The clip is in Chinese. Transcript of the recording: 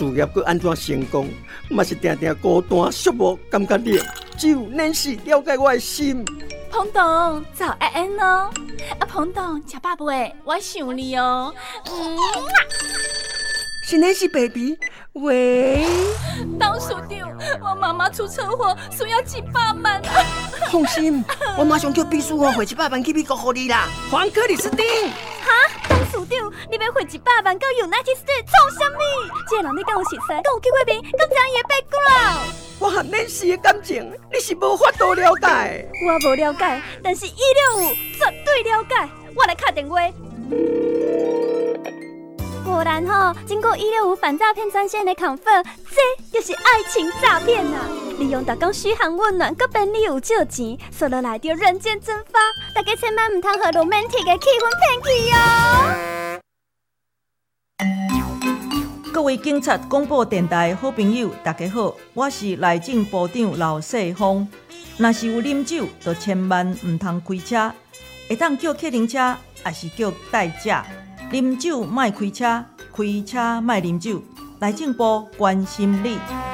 事业佮安怎成功，嘛是定定孤单寂寞，感觉冷。只有恁是了解我的心。 彭董，早安安哦！彭董，吃饱未？我想你哦。 是恁是 baby， 喂。 董事长，我妈妈出车祸，需要100万。 放心，我马上叫秘书汇100万去美国给你啦。黄克里斯汀。 哈，董事长，你要汇100万到 United States 创啥物？这个人你敢有熟悉？敢有去过面？敢知伊的 background？ 我和恁是的感情，你是无法度了解。 我无了解，但是165绝对了解。我来打电话。果然经过165反诈骗专线的confirm，这就是爱情诈骗啊！利用大家嘘寒问暖，佮便利有借钱，说落来就人间蒸发。大家千万唔通和 romantic 的气氛骗去哦！ 各位警察广播电台好朋友，大家好，我是内政部长老世芳。若是有啉酒，就千万唔通开车，会当叫客停车，也是叫代驾。啉酒莫开车，开车莫啉酒。内政部关心你。